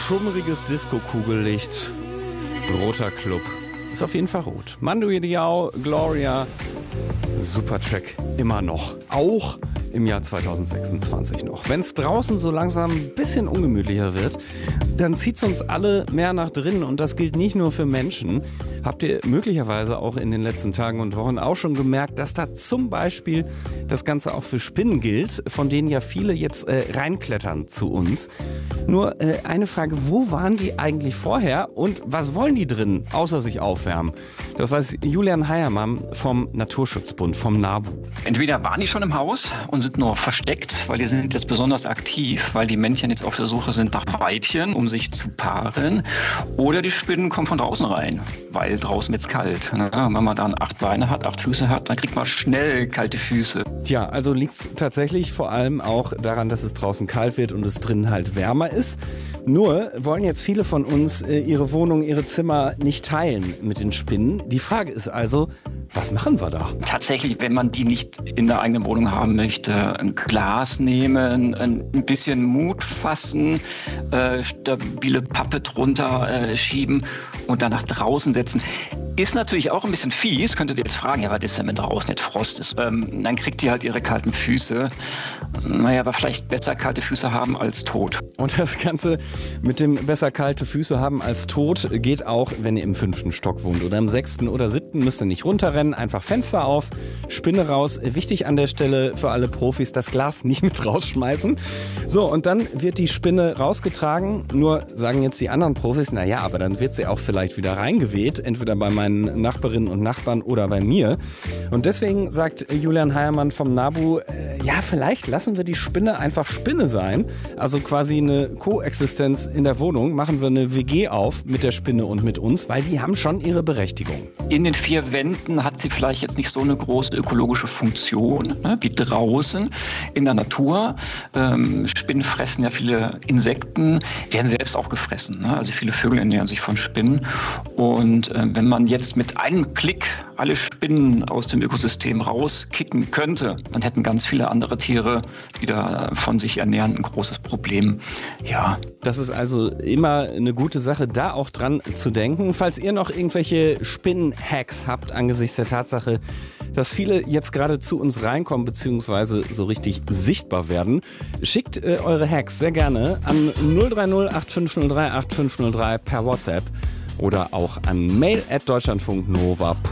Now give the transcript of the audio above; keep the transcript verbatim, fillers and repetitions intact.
schummriges Disco-Kugellicht, roter Club. Ist auf jeden Fall rot. Mando Diao, Gloria, super Track, immer noch. Auch im Jahr zweitausendsechsundzwanzig noch. Wenn es draußen so langsam ein bisschen ungemütlicher wird, dann zieht es uns alle mehr nach drinnen. Und das gilt nicht nur für Menschen. Habt ihr möglicherweise auch in den letzten Tagen und Wochen auch schon gemerkt, dass da zum Beispiel das Ganze auch für Spinnen gilt, von denen ja viele jetzt äh, reinklettern zu uns. Nur äh, eine Frage, wo waren die eigentlich vorher und was wollen die drin, außer sich aufwärmen? Das weiß Julian Heiermann vom Naturschutzbund, vom NABU. Entweder waren die schon im Haus und sind nur versteckt, weil die sind jetzt besonders aktiv, weil die Männchen jetzt auf der Suche sind nach Weibchen, um sich zu paaren. Oder die Spinnen kommen von draußen rein, weil draußen wird's kalt. Ne? Wenn man dann acht Beine hat, acht Füße hat, dann kriegt man schnell kalte Füße. Tja, also liegt's tatsächlich vor allem auch daran, dass es draußen kalt wird und es drinnen halt wärmer ist. Nur wollen jetzt viele von uns äh, ihre Wohnung, ihre Zimmer nicht teilen mit den Spinnen. Die Frage ist also, was machen wir da? Tatsächlich, wenn man die nicht in der eigenen Wohnung haben möchte, ein Glas nehmen, ein bisschen Mut fassen, äh, stabile Pappe drunter äh, schieben und dann nach draußen setzen. Ist natürlich auch ein bisschen fies, könntet ihr jetzt fragen, ja, was ist denn, wenn draußen nicht Frost ist? Ähm, dann kriegt ihr halt ihre kalten Füße. Naja, aber vielleicht besser kalte Füße haben als tot. Und das Ganze mit dem besser kalte Füße haben als tot geht auch, wenn ihr im fünften Stock wohnt oder im sechsten oder siebten. Müsst ihr nicht runterrennen, einfach Fenster auf, Spinne raus. Wichtig an der Stelle für alle Profis, das Glas nicht mit rausschmeißen. So, und dann wird die Spinne rausgetragen. Nur sagen jetzt die anderen Profis, naja, aber dann wird sie auch vielleicht wieder reingeweht, entweder bei meinen Nachbarinnen und Nachbarn oder bei mir. Und deswegen sagt Julian Heiermann vom NABU, äh, ja, vielleicht lassen wir die Spinne einfach Spinne sein. Also quasi eine Koexistenz in der Wohnung. Machen wir eine W G auf mit der Spinne und mit uns, weil die haben schon ihre Berechtigung. In den vier Wänden hat sie vielleicht jetzt nicht so eine große ökologische Funktion, ne, wie draußen in der Natur. Ähm, Spinnen fressen ja viele Insekten, werden selbst auch gefressen. Ne? Also viele Vögel ernähren sich von Spinnen. Und äh, wenn man jetzt mit einem Klick alle Spinnen aus dem Ökosystem rauskicken könnte, dann hätten ganz viele andere Tiere, die da von sich ernähren, ein großes Problem. Ja. Das ist also immer eine gute Sache, da auch dran zu denken. Falls ihr noch irgendwelche Spinnen-Hacks habt angesichts der Tatsache, dass viele jetzt gerade zu uns reinkommen bzw. so richtig sichtbar werden, schickt äh, eure Hacks sehr gerne an null drei null acht fünf null drei acht fünf null drei per WhatsApp oder auch an mail at deutschlandfunknova punkt de.